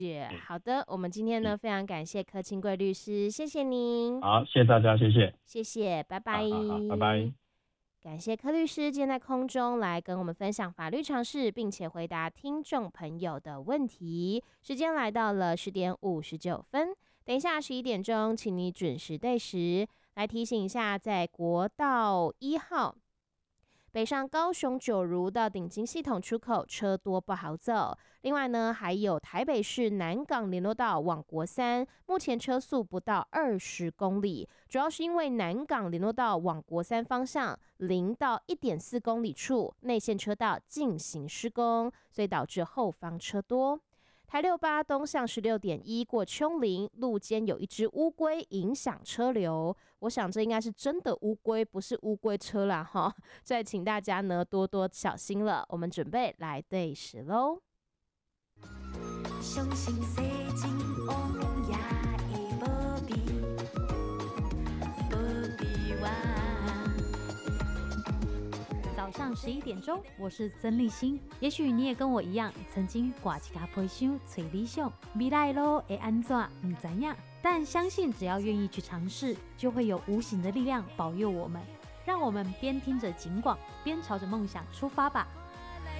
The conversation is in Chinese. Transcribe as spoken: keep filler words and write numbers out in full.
也好的，我们今天呢非常感谢柯清贵律师，谢谢您。 好，谢谢大家，谢谢。 谢谢，拜拜。 好好好，拜拜。 感谢柯律师今天在空中来跟我们分享法律常识，并且回答听众朋友的问题。时间来到了十点五十九分，等一下十一点钟，请你准时对时。来提醒一下，在国道一号北上高雄九如到顶金系统出口车多不好走。另外呢，还有台北市南港联络道往国三，目前车速不到二十公里，主要是因为南港联络道往国三方向零到一点四公里处内线车道进行施工，所以导致后方车多。台六八东向十六点一过丘陵路间有一只乌龟影响车流，我想这应该是真的乌龟，不是乌龟车啦哈。再请大家呢多多小心了，我们准备来对时喽。相信世情王也会保庇，保庇我。 早上十一点钟，我是曾立新。也许你也跟我一样，曾经挂一架皮箱找理想，未来路会安怎不知道，但相信只要愿意去尝试，就会有无形的力量保佑我们。让我们边听着警广，边朝着梦想出发吧。